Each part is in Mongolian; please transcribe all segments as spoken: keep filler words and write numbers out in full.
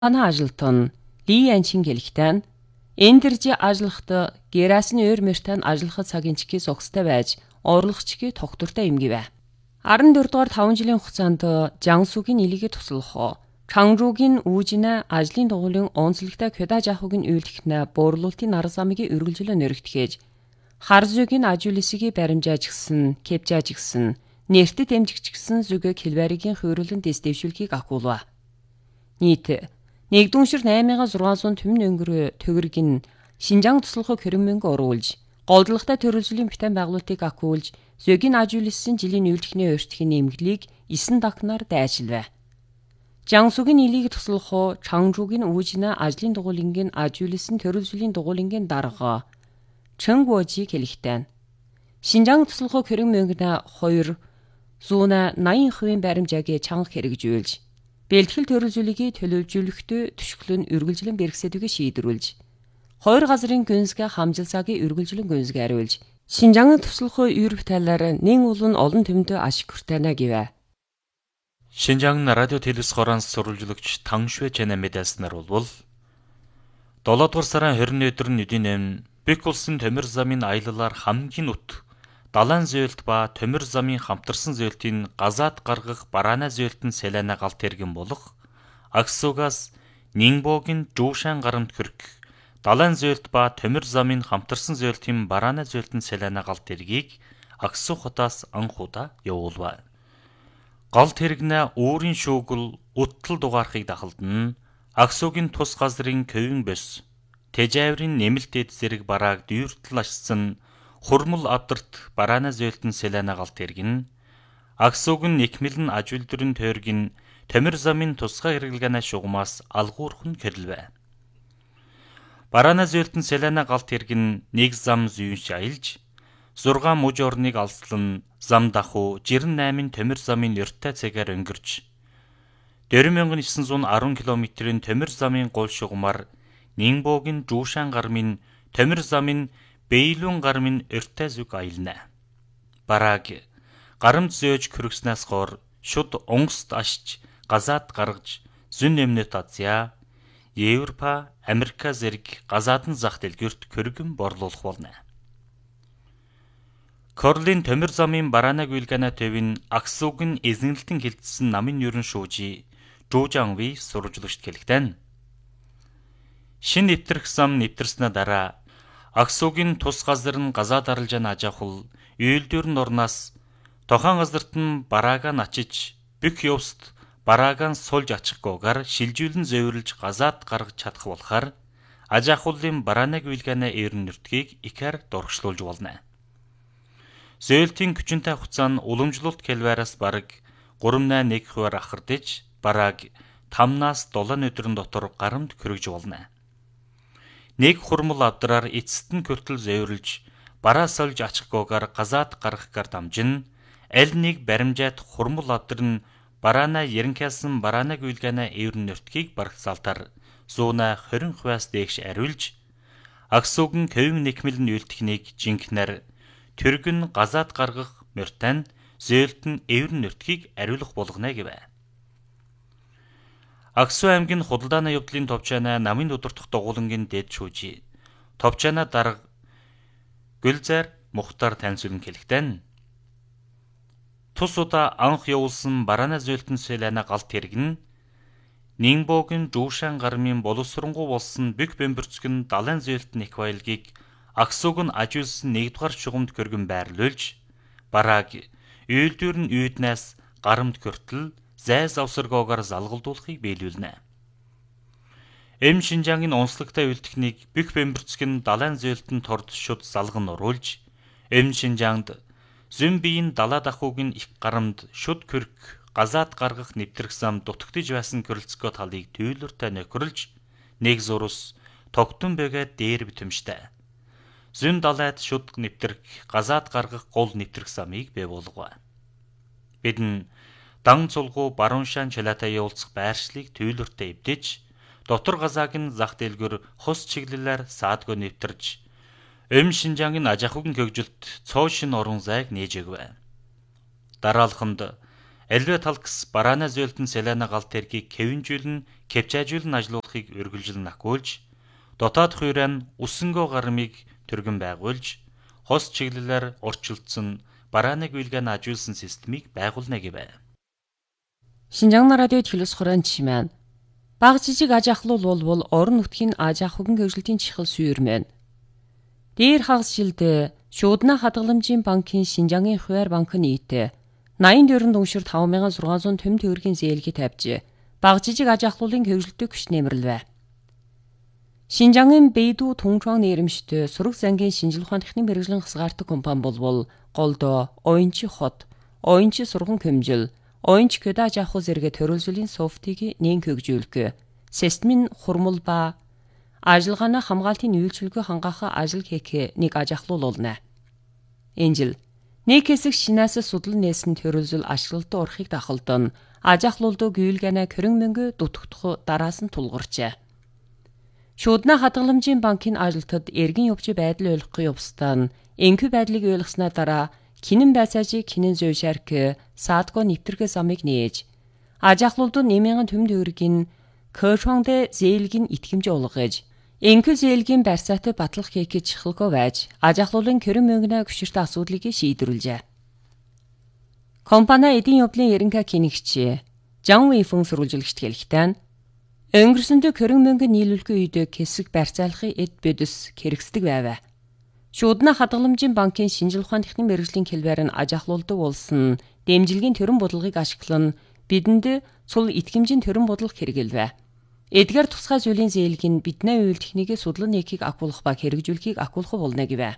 Манай ажилтан Ли Янчин гэлэхтэн эндэржи ажиллахдаа герасны өөр мөртөнд ажиллахад цагийн чигээс огстой байж орлогчгийн тогтвортой эмгивэ. арван дөрөв дугаар таван жилийн хугацаанд Жансугийн илийгээ туслах Чангжуугийн үүжинэ ажлын дугуулын онцлогтой Кёда жахугийн үйлдэхнэ буурлуултын нар замгийн үргэлжлэн нэрэгтгэж Харзугийн ажуулисгийн баримжааж гисэн кепжааж гисэн нэртэд дэмжигч гисэн зүгэ Кэлваригийн хөрөлөн дэвшүүлгийг агуулва. Нийт нэгдүгээр шир восемь тысяч шестьсот түмэн өнгөрөө төгөргин Шинжаан туслахыг хөрөмөнгө оруулж голдлагатай төрөлжлийн битэн байгуулалтыг агуулж зөгийн ажуулсан жилийн үйлдэхний өөртхийн нэмгэлийг девять дакнаар дайшилвэ. Жансугийн илийг туслах Чангжуугийн үүжинэ ажлын дугуулингийн ажуулсан төрөлжлийн дугуулингийн дарга Чэнгвожи хэлэхтэн Шинжаан туслахыг хөрөмөнгө хоёр зуuna восемьдесят хувийн баримжаагийн чанга хэрэгжүүлж бэлтгэл төрөлжлөгийг төлөвлөлтөд төшгөлн үргэлжлэн бэрхсэдүгэ шийдвэрлэж хоёр газрын гүнзгий хамжилсаагийн үргэлжлэн гүнзгий ариулж Шинжаан туслахын юрп талаар нэн улан олон төмөндөө ашиг хүртэнэ гэвэ. Шинжаан радио телевиз хоороос сурвалжлагч Тангшвэ чанаа мэдээснэр болвол долоо дугаар сарын двадцать өдөр нь эдийн Бик улсын төмөр замын аяллаар хамгийн ут далайн зөөлт ба төмөр замын хамтарсан зөөлтийн газаад гаргах бараана зөөлтөн Селена галт тэргэн болох Аксугаас Нингбогийн Жуушан гарамт хөрөх далайн зөөлт ба төмөр замын хамтарсан зөөлтийн бараана зөөлтөн Селена галт тэргийг Аксу хотоос анхудаа явуулва. Галт тэргнэ өөрийн шүүгэл уттал дугаархыг дахалдан Аксугийн тус газрын көвин бос Тэжаврын нэмэлтэд зэрэг барааг дүүртэл ашсан хурмал авдарт бараана зөөлтөн Селена галт тэргэн Аксугийн нэкмэлэн ажуулдрын тойргийн төмөр замын тусгай хэрэглэгэнэ шугамаас алгуурхан кэрлвэ. Бараана зөөлтөн Селена галт тэргэн нэг зам зүүнш аялж зургаан муж орныг алслан зам даху жирэн восемь төмөр замын өртөө цагаар өнгөрч four thousand nine hundred ten километрийн төмөр замын гол шугамар Нингбогийн Жуушан гармын төмөр замын Бэйлүн гармын өртөө зүг аялна. Барааг гарамт зөөж хөргснээс гоор шуд онгост ашиж газаад гаргаж зүүн өмнөд Азия, Европа, Америка зэрэг газаадан зах дэлгүүрт хөргөн борлуулах болно. Корлын төмөр замын бараанаг үйлгэнэ төвийн Аксугийн эзэнэлтэн хилцсэн намын ерөн шүүжи Жужанви сурвалжлагчд хэлэхдээ шин нэвтрэх зам нэвтэрснэ дараа Аксугийн тус газар нь газаад арилж аж ахуй үйлдвэрн орноос тохон газарт нь бараага начиж бүх явст бараагаа сулж ачихгүйгээр шилжүүлэн зөөвөрлж газаад гаргаж чадах болохоор аж ахуйлын бараанаг үйлгэнэ эрен нэртгийг ихэр дургшлуулж болно. Зөөлтийн хүчинтэй хугацаа нь уламжлалт Кэлвараас бараг three point one хувиар ахардж барааг five-наас seven өдрийн дотор гарамт хөргөж болно. Нэг хурмал авдраар эцэст нь хүртэл зөөвөрлж бараа сольж ачихгүйгээр газаад гаргахгаар дамжин аль нэг баримжаат хурмал авдар нь бараана яринкасан бараанаг үйлгэнэ эрен нэртгийг барагсаалтаар one hundred twenty хувиас дээш ариулж Аксугийн көвин нэкмэлэн үйлдэхнийг жинхнэр төргөн газаад гаргах мөртэн зөөлтөн эрен нэртгийг ариулах болгоно гэвэ. Аксу аймгийн худалдааны явдлын товчаана намын удирдах дугуулангийн дэд шүүжи товчаана дарга Гүлзар Мухтар танилцуулан хэлэхдээ тус удаа анх явуулсан бараана зөөлтөн Селена галт тэргэн Нингбогийн Жуушан гармын боловсронгуй болсон бүх бэмбэрцгэн далайн зөөлтөн их баялагийг Аксуг нь ажуулсан нэгдүгээр шугамд хөргөн байрлуулж барааг үйлдвэр нь үйднээс гарамт хүртэл зай завсаргоогоор залгалдуулахыг биелүүлнэ. Эм Шинжаангийн онцлогтой үйлдэхнийг бүх бэмбэрцгэн далайн зөөлтөнд торд шуд залган оруулж Эм Шинжаанд зүүн биеийн далаа дахуугийн их гарамд шуд хөрг газаад гаргах нэвтрэх зам дутагдж байсан көрөлцгөө талыг түййлөртэй нөхөрлж нэг зурус тогтун бэгээ дээр битэмжтэй. Зүүн далайд шуд нэвтрэх газаад гаргах гол нэвтрэх замыг бий болгов. Бид нь дан цулгуу баруун шан чалаатай явуулах байршлыг түййлөртэй эвдэж дотор газааг нь зах дэлгүүр хус чиглэлээр саадгүй нэвтэрж Эм Шинжаангийн аж ахуйн хөгжилт цоо шин орон зайг нээж өгвэ. Дараалханд аливаа талкс бараана зөөлтөн селена галт тэргийг кевинжүүлэн кепчажүүлэн ажилуулахыг үргэлжлэн ахиулж, дотоод хуурайн усэнгөө гармыг түргэн байгуулж, хос чиглэлээр орчилдсон барааныг үйлгэн ажиулсан системийг байгуулна гэв. Шинжаан радио төлөс хорон чимэн. Баг жижиг аж ахлуул болвол орон нутгийн аж ахуйн хөгжлийн чихэл сүйрмэн. Дээр хагас жилдээ Шуудна хадгаламжийн банкын Шинжаангийн хуваар банк нийтээ найман дөрвөн дүншир таван мянган зургаан зуун төм төгрөгийн зээлхий тавьж баг жижиг аж ахлуулын хөгжилтэй хүч нэмэрлэв. Шинжаангийн Бэйду Тунчуан нэрэмжтэй сураг зангийн шинжилгээ ухааны техникийн мэргэжлийн хасгаартай компани болвол голдоо оюунчи хот, оюунчи сурган хэмжил, оюунч көдө аж ахуй зэрэг төрөлжлийн софтыг нээн хөгжүүлэх, системийн хурмал ба ажиллагааны хамгаалтын үйлчилгээ хангах ажил хийх нэг аж ахлуул болно. Энэ жил нэг хэсэг шинээс судлан нээсэн төрөлжил ашиглалтад орохыг дахалдан аж ахлуулд гүйлгэнэ көрөн мөнгө дутагдах дараас нь тулгарчээ. Шуудна хадгаламжийн банкын ажилтнад эргэн явж байдал ойлгохгүй явстаа энхүү байдлыг ойлгосноо дараа кинэн байсаажи кинэн зөөшарк саадго нэвтэрхэ замыг нээж аж ахлуулд нэмэн төм төгрөгийн кошонгдэ зээлгийн итгэмж олгож энхүү зээлгийн барьцаатай батлах хийх чихэлгөө байж аж ахлуулын көрөн мөнгөний гүширт асуудлыг шийдвэрлэжээ. Компани эдийн явдлын ерөнхий кинэгч Жан Вэйфэн сурвалжлагчд хэлэхдээ өнгөрсөндөө көрөн мөнгө нийлүүлэх үед хэсэг барьцаалахын эд бэдэс хэрэгсдэг байв. Шуудна хадгаламжийн банкын шинжилгээ ухааны техникийн мэргэжлийн хэлбэр нь аж ахлуулдаг улсын дэмжлэгийн төрөн бодлогыг ашиглан бидэнд цул итгэмжийн төрөн бодлого хэрэгэлвэ. Эдгээр тусгай зүйлийн зээлг нь бидний үйл техникийг судлан нэхийг агуулах ба хэрэгжүүлэхийг агуулах болно гэвэ.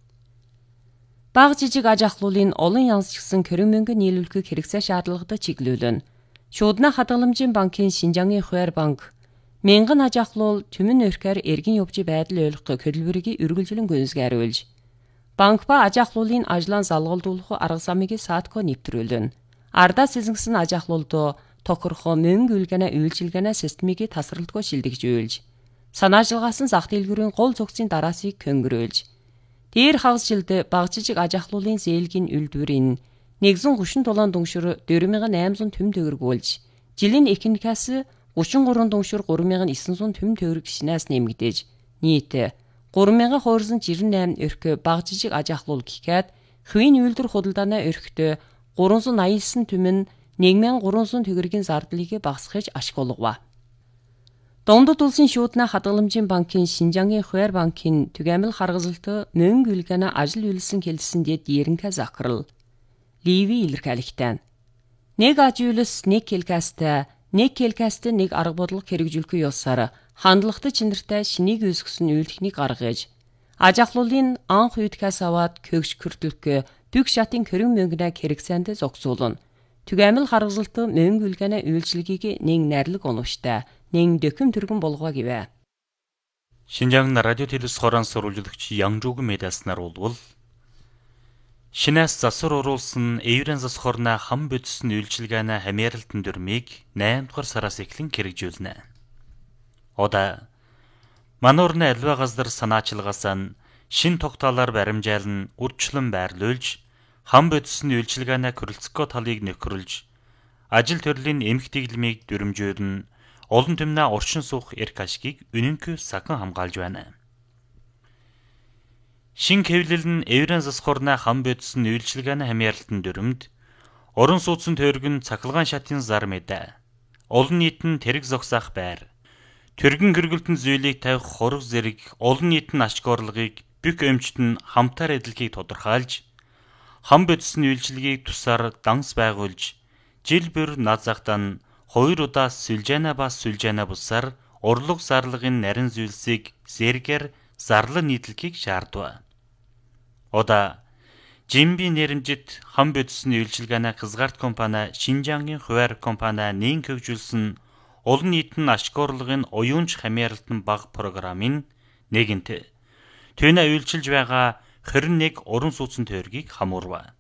Баг жижиг аж ахлуулын олон янзчсан көрөн мөнгө нийлүүлэхийг хэрэгцээ шаардлагатай чиглүүлнэ. Шуудна хадгаламжийн банкын Шинжаангийн хуваар банк мянган аж ахлуул түмэн өрхөөр эргэн явж байдал ойлгох хөдөлмөрийг үргэлжлэн гүйцэтгэж банк ба аж ахлуулын ажлаан залгуулдуулах арга замыг саадко нэвтрүүлнэ. Ардаас эзэнсэн аж ахлуулд тохирох мөнгө үйлгэнэ үйлчилгээнэ системийг тасралтгүй шилдэгжүүлж санаачлагаас нь зах дэлгүүрийн гол зохицын дараасыг көнгөрөөлж дээр хагас жилд баг жижиг аж ахлуулын зээлгийн үйлдвэрийн нэгэн гүшин долоон дүншир дөрвөн мянган айман зуун төм төгрөгүүлж жилийн экономикаас гучин гурван дүншир гурван мянган есөн зуун төм төгрөг шинээс нэмэгдэж нийт гурван мянган хуурсан жирэн найм өрх баг жижиг аж ахлуул гэхэд хувийн үйлдвэр худалдааны өрхтөө гурван зуун аясан түмэн нэг мянган гурван зуун төгрөгийн зардлыг багасгаж ашиглуулав. Дундад улсын Шуудна хадгаламжийн банкын Шинжаангийн хуваар банкын түгээмэл харгалзалт мөнгө үйлгэнэ ажил үйлсэн хэлсэн дэд ерөнхий захирал Ливи илэрхийлэхтэй. Нэг ажиулс нэг хэлкастай, нэг хэлкастай нэг арга бодлого хэрэгжүүлэхгүй явсаар хандлагатай чинартай шинийг үүсгэсэн үйл техник гаргаж аж ахлуулын анх үедгээс аваад көгш көртөлөх бүх шатын көрөн мөнгөнэ хэрэгцээнд зогсуулна. Түгээмэл харгалзалт мөнгө үйлгэнэ үйлчилгээг нэг найрлаг оновчтой, нэг дөкөм төргөн болгоо гэвэ. Шинжаан радио телевиз хорон сурвалжлагч Янжууг медаснаар болвол шинээс засвар оруулсан эврэн зас хорна хам бодсон үйлчилгээнэ хамааралтын дүрмийг найман дугаар сараас эхлэн хэрэгжүүлнэ. Ода мануурны альва газар санаачлагаас нь шин тогтоолоор баримжаалан урьдчилан байрлуулж хам бодсон үйлчилгээнэ хүрэлцэхгүй талыг нөхрөлж ажил төрлийн эмх дэглэмийг дүрмжүүлнэ. Олон түмнээ оршин суух эрх ашгийг үнэнгүй сахан хамгаалж байна. Шин хэвлэл нь эврэн засхорны хам бодсон үйлчилгээнэ хамааралтын дүрмд орон сууцсан төргөн цахилгаан шатын зар мэдээ. Олон нийт нь тэрэг зогсоох байр. Төргөн гэргэлтэн зүйлийг тавих хорог зэрэг олон нийт нь ашгоорлогыг бүх өмчт нь хамтаар эдлэхийг тодорхойлж хам бодсон үйлчилгээг тусаар данс байгуулж жил бүр назахтан хоёр удаа сүлжээнэ ба сүлжээнэ бусаар урлаг зарлагын нарийн зүйлсийг зэргээр зарлан нийтлэхийг шаардва. Ода Жимби нэрэмжит хам бодсон үйлчилгээнэ хязгаарт компани Шинжаангийн хуваар компани нээн хөгжүүлсэн олон нийт нь ашгоорлогын оюунч хамааралтын баг програмын нэгэнт түүнээ үйлчилж байгаа хорин нэг уран сууцсан тойргийг хамуурва.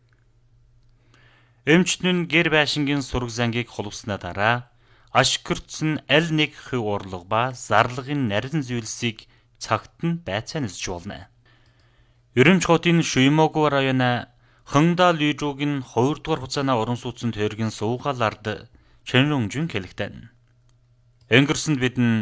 Өмчтөн гэр байшингийн сураг зангийг холбосноо дараа ашгөртсөн аль нэг хөв урлаг ба зарлагын нарийн зүйлсийг цагт нь байцаа нэлж болно. Өрөмж хотын Шуймогу районы Хыңдаал үйжүүгийн хоёрдугаар хуцаанаа орон сууцсан тойргийн суугаал ард Чэнрунжун хэлэгтэн. Өнгөрсөнд бид